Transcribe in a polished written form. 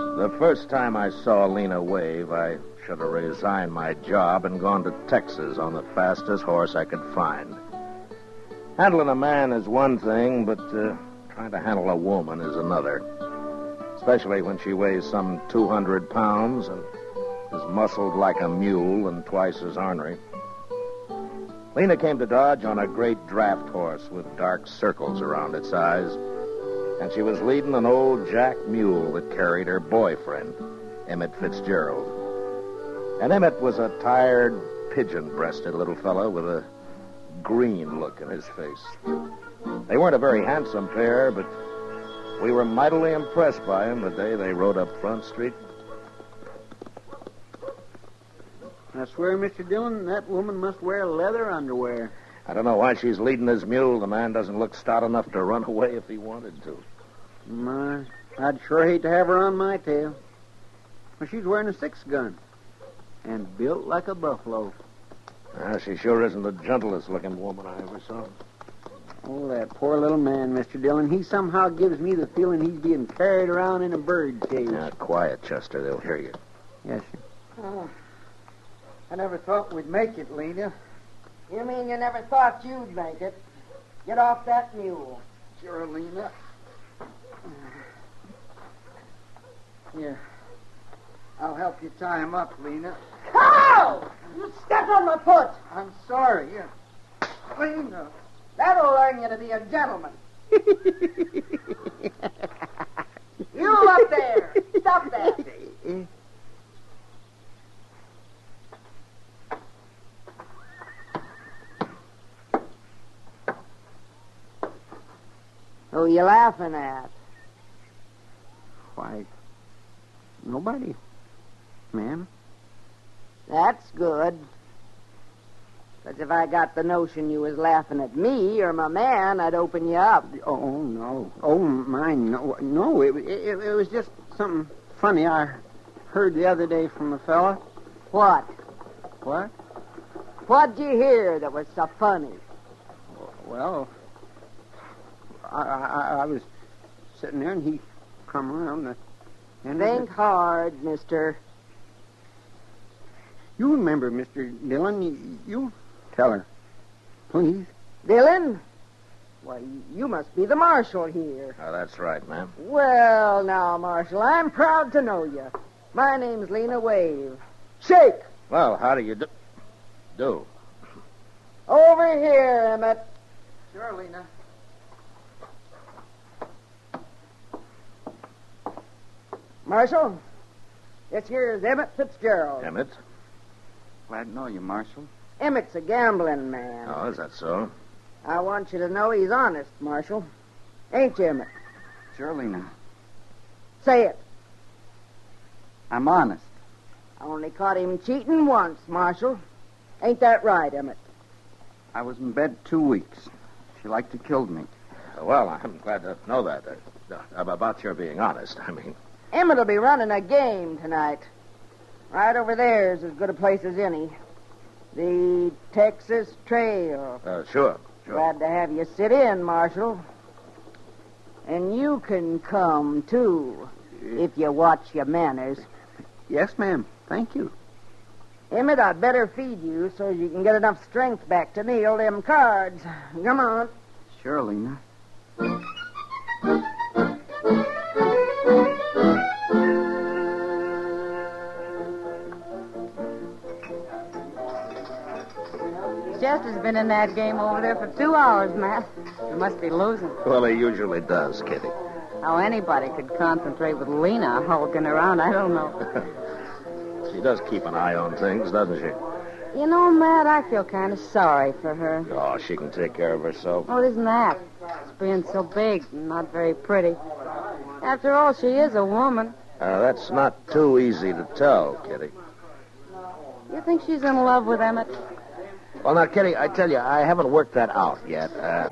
The first time I saw Lena Wave, I should have resigned my job and gone to Texas on the fastest horse I could find. Handling a man is one thing, but trying to handle a woman is another. Especially when she weighs some 200 pounds and is muscled like a mule and twice as ornery. Lena came to Dodge on a great draft horse with dark circles around its eyes, and she was leading an old jack mule that carried her boyfriend, Emmett Fitzgerald. And Emmett was a tired, pigeon-breasted little fellow with a green look in his face. They weren't a very handsome pair, but we were mightily impressed by them the day they rode up Front Street. I swear, Mr. Dillon, that woman must wear leather underwear. I don't know why she's leading his mule. The man doesn't look stout enough to run away if he wanted to. My, I'd sure hate to have her on my tail. Well, she's wearing a 6-gun and built like a buffalo. She sure isn't the gentlest-looking woman I ever saw. Oh, that poor little man, Mr. Dillon. He somehow gives me the feeling he's being carried around in a bird cage. Now, quiet, Chester. They'll hear you. Yes, sir. Oh, I never thought we'd make it, Lena. You mean you never thought you'd make it? Get off that mule. Sure, Lena. Here. I'll help you tie him up, Lena. Ow! You stepped on my foot. I'm sorry. Lena. That'll learn you to be a gentleman. You up there. Stop that. Who you laughing at? Why, nobody, ma'am. That's good. Because if I got the notion you was laughing at me or my man, I'd open you up. Oh, no. Oh, mine, no. No, it was just something funny I heard the other day from a fella. What? What? What'd you hear that was so funny? Well, I was sitting there and he come around the end Think hard, mister. You remember, Mr. Dillon, you tell her, please. Dillon? Why, you must be the marshal here. Oh, that's right, ma'am. Well, now, Marshal, I'm proud to know you. My name's Lena Wave. Shake! Well, how do you do? Over here, Emmett. Sure, Lena. Marshal, this here's Emmett Fitzgerald. Emmett? Glad to know you, Marshal. Emmett's a gambling man. Oh, is that so? I want you to know he's honest, Marshal. Ain't you, Emmett? Sure, Lena. Say it. I'm honest. I only caught him cheating once, Marshal. Ain't that right, Emmett? I was in bed 2 weeks. She liked to kill me. Well, I'm glad to know that. About your being honest, I mean. Emmett'll be running a game tonight. Right over there's as good a place as any. The Texas Trail. Sure. Glad to have you sit in, Marshal. And you can come, too, if you watch your manners. Yes, ma'am. Thank you. Emmett, I'd better feed you so you can get enough strength back to kneel them cards. Come on. Sure, Lena. Chester's been in that game over there for 2 hours, Matt. He must be losing. Well, he usually does, Kitty. How anybody could concentrate with Lena hulking around, I don't know. She does keep an eye on things, doesn't she? You know, Matt, I feel kind of sorry for her. Oh, she can take care of herself. Oh, isn't that? She's being so big and not very pretty. After all, she is a woman. That's not too easy to tell, Kitty. You think she's in love with Emmett? Well, now, Kitty, I tell you, I haven't worked that out yet.